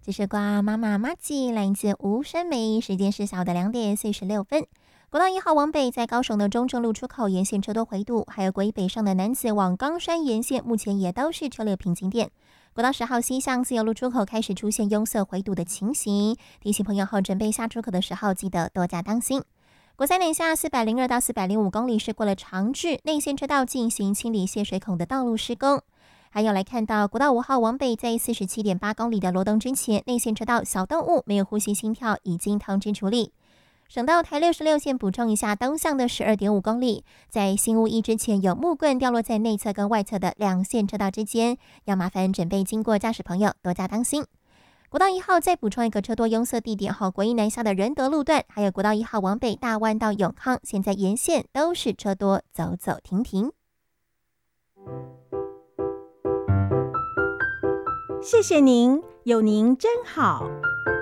这是瓜妈妈妈吉来自吴声梅，时间是小的2:46。国道1号往北，在高雄的中正路出口沿线车多回堵，还有国一北上的南子往冈山沿线，目前也都是车流瓶颈点。国道10号西向自由路出口开始出现拥塞回堵的情形，提醒朋友后准备下出口的时候，记得多加当心。国三南下402到405公里是过了长治内线车道进行清理泄水孔的道路施工。还有来看到国道5号往北，在47.8公里的罗东之前，内线车道小动物没有呼吸心跳已经通知处理。省道台66线补充一下，东向的12.5公里，在新屋一之前有木棍掉落在内侧跟外侧的两线车道之间，要麻烦准备经过驾驶朋友多加当心。国道1号再补充一个车多拥塞地点后，国一南下的仁德路段，还有国道1号往北大湾到永康，现在沿线都是车多，走走停停。 谢谢您，有您真好。